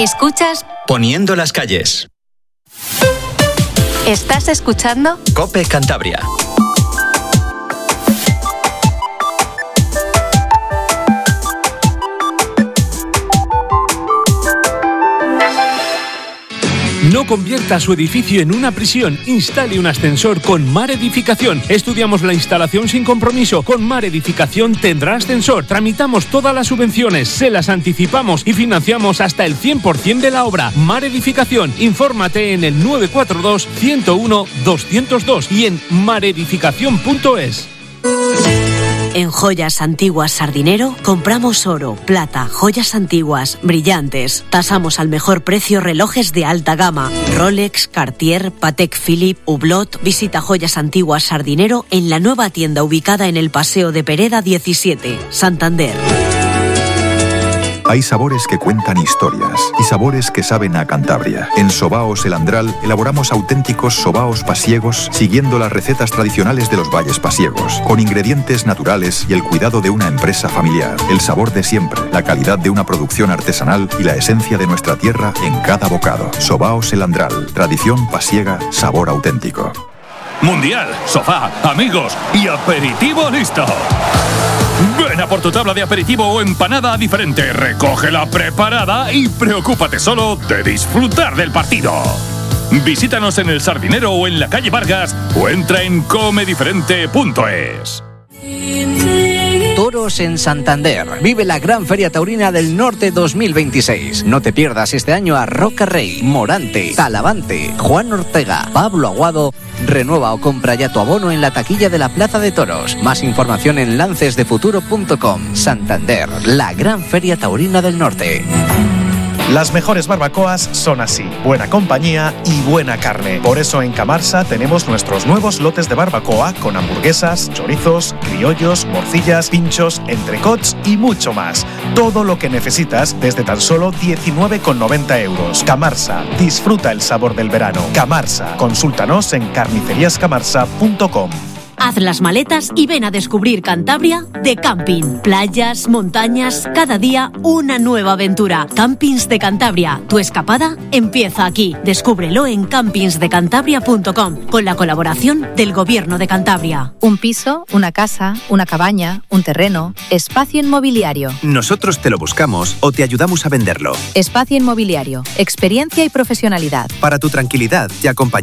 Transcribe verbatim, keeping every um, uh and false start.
Escuchas Poniendo las calles. ¿Estás escuchando? COPE Cantabria. No convierta su edificio en una prisión. Instale un ascensor con Mar Edificación. Estudiamos la instalación sin compromiso. Con Mar Edificación tendrá ascensor. Tramitamos todas las subvenciones, se las anticipamos y financiamos hasta el cien por ciento de la obra. Mar Edificación. Infórmate en el nueve cuatro dos, ciento uno, doscientos dos y en maredificación punto es. En Joyas Antiguas Sardinero compramos oro, plata, joyas antiguas, brillantes. Tasamos al mejor precio relojes de alta gama. Rolex, Cartier, Patek Philippe, Hublot. Visita Joyas Antiguas Sardinero en la nueva tienda ubicada en el Paseo de Pereda diecisiete, Santander. Hay sabores que cuentan historias y sabores que saben a Cantabria. En Sobaos El Andral elaboramos auténticos sobaos pasiegos siguiendo las recetas tradicionales de los valles pasiegos, con ingredientes naturales y el cuidado de una empresa familiar. El sabor de siempre, la calidad de una producción artesanal y la esencia de nuestra tierra en cada bocado. Sobaos El Andral, tradición pasiega, sabor auténtico. Mundial, sofá, amigos y aperitivo listo. Ven a por tu tabla de aperitivo o empanada diferente, recógela preparada y preocúpate solo de disfrutar del partido. Visítanos en El Sardinero o en la calle Vargas o entra en come diferente punto es. Toros en Santander. Vive la Gran Feria Taurina del Norte dos mil veintiséis. No te pierdas este año a Roca Rey, Morante, Talavante, Juan Ortega, Pablo Aguado. Renueva o compra ya tu abono en la taquilla de la Plaza de Toros. Más información en lances de futuro punto com. Santander, la Gran Feria Taurina del Norte. Las mejores barbacoas son así, buena compañía y buena carne. Por eso en Camarsa tenemos nuestros nuevos lotes de barbacoa con hamburguesas, chorizos, criollos, morcillas, pinchos, entrecots y mucho más. Todo lo que necesitas desde tan solo diecinueve con noventa euros. Camarsa, disfruta el sabor del verano. Camarsa, consúltanos en carnicerías camarsa punto com. Haz las maletas y ven a descubrir Cantabria de camping. Playas, montañas, cada día una nueva aventura. Campings de Cantabria, tu escapada empieza aquí. Descúbrelo en campings de cantabria punto com con la colaboración del Gobierno de Cantabria. Un piso, una casa, una cabaña, un terreno, espacio inmobiliario. Nosotros te lo buscamos o te ayudamos a venderlo. Espacio inmobiliario, experiencia y profesionalidad. Para tu tranquilidad te acompañamos.